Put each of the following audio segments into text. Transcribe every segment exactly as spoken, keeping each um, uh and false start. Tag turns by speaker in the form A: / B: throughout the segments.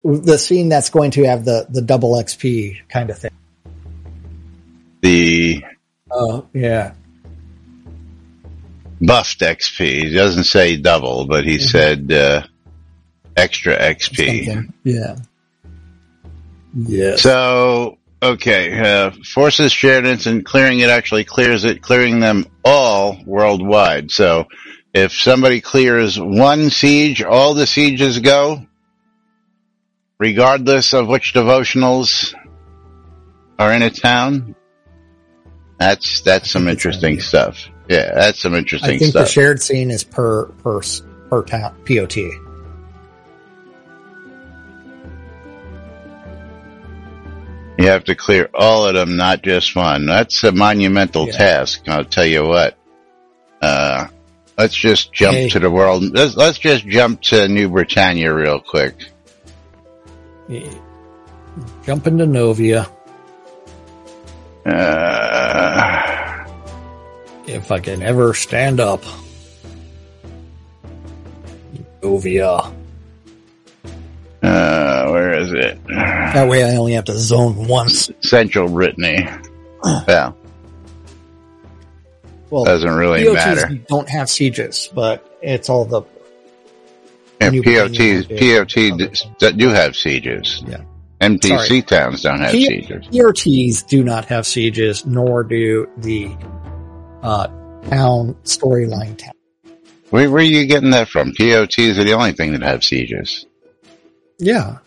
A: the scene that's going to have the, the double X P kind of thing.
B: The
A: oh yeah,
B: buffed X P. He doesn't say double, but he mm-hmm. said uh, extra X P.
A: Something. Yeah. Yeah.
B: So okay, uh, forces shared incident clearing it actually clears it, clearing them all worldwide. So if somebody clears one siege, all the sieges go, regardless of which devotionals are in a town. That's that's some interesting stuff. Yeah, that's some interesting
A: I think
B: stuff.
A: The shared scene is per per per town P O T.
B: You have to clear all of them, not just one. That's a monumental yeah. task. I'll tell you what. Uh, let's just jump hey. to the world. Let's, let's just jump to New Britannia real quick.
A: Yeah. Jump into Novia.
B: Uh,
A: if I can ever stand up. Novia.
B: Uh, where is it?
A: That way I only have to zone once.
B: Central Brittany. Yeah.
A: Well,
B: doesn't really
A: P O Ts
B: matter.
A: Don't have sieges, but it's all the
B: yeah, P O Ts. P O Ts do have sieges.
A: Yeah.
B: N P C
A: Sorry.
B: towns don't have
A: P-
B: sieges.
A: P R Ts do not have sieges, nor do the uh, town storyline town.
B: Where, where are you getting that from? P O Ts are the only thing that have sieges.
A: Yeah.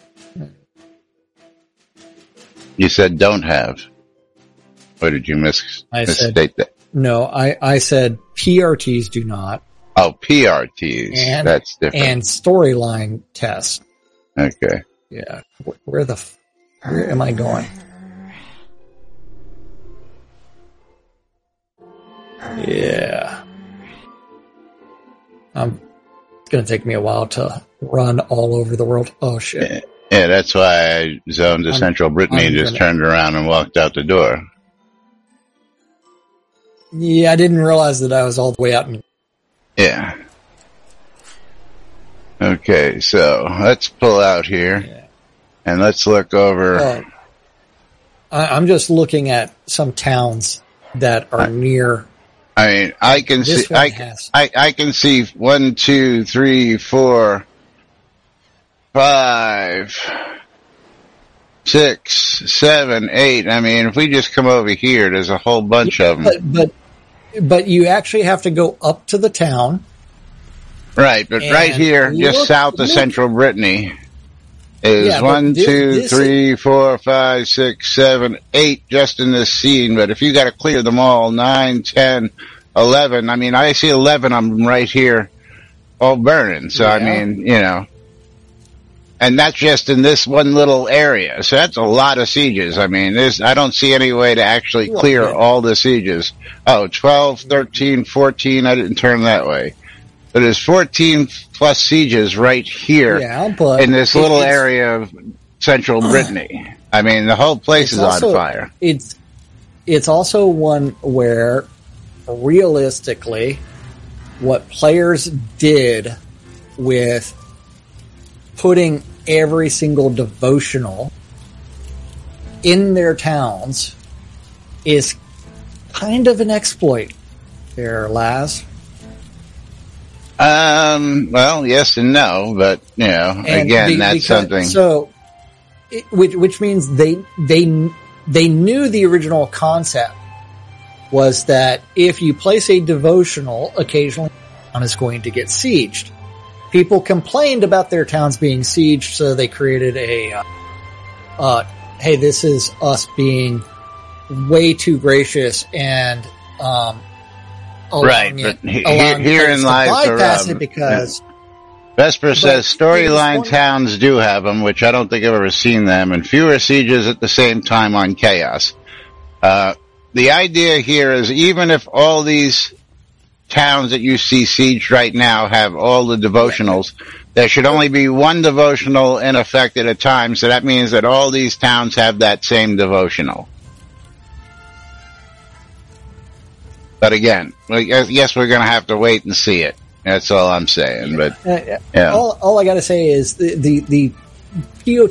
B: You said don't have. Or did you mis-
A: I
B: misstate
A: said,
B: that?
A: No, I, I said P R Ts do not.
B: Oh, P R Ts.
A: And,
B: That's different.
A: And storyline tests.
B: Okay.
A: Yeah. Where, where the, f- where am I going? Yeah. Um, it's going to take me a while to run all over the world. Oh shit.
B: Yeah, yeah that's why I zoned to I'm, Central Brittany I'm and just gonna, turned around and walked out the door.
A: Yeah, I didn't realize that I was all the way out in...
B: Yeah. Okay, so let's pull out here yeah. and let's look over.
A: Uh, I, I'm just looking at some towns that are I, near.
B: I mean, I can see. I, I I can see one, two, three, four, five, six, seven, eight. I mean, if we just come over here, there's a whole bunch
A: yeah,
B: of them.
A: But, but but you actually have to go up to the town.
B: Right, but right here, look, just south of look. Central Brittany, is yeah, one, this, two, this three, is... four, five, six, seven, eight just in this scene. But if you got to clear them all, nine, ten, eleven. I mean, I see eleven of them right here, all burning. So yeah. I mean, you know, and that's just in this one little area. So that's a lot of sieges. I mean, there's I don't see any way to actually clear well, yeah. all the sieges. Oh, twelve, thirteen, fourteen. I didn't turn that way. But there's fourteen plus sieges right here
A: yeah, but
B: in this little area of Central Brittany. I mean, the whole place is also, on fire.
A: It's it's also one where, realistically, what players did with putting every single devotional in their towns is kind of an exploit there, Laz.
B: Um, well, yes and no, but, you know, and again, be, that's because, something.
A: So, it, which, which means they, they, they knew the original concept was that if you place a devotional, occasionally one is going to get sieged. People complained about their towns being sieged, so they created a, uh, uh, hey, this is us being way too gracious and, um,
B: right, but he, here, herein lies the rub.
A: It because
B: yeah. Vesper says storyline towns do have them, which I don't think I've ever seen them, and fewer sieges at the same time on Chaos. Uh, the idea here is even if all these towns that you see sieged right now have all the devotionals, yeah. there should only be one devotional in effect at a time, so that means that all these towns have that same devotional. But again, I guess we're going to have to wait and see it. That's all I'm saying. But
A: uh,
B: yeah,
A: all, all I got to say is the the, the P O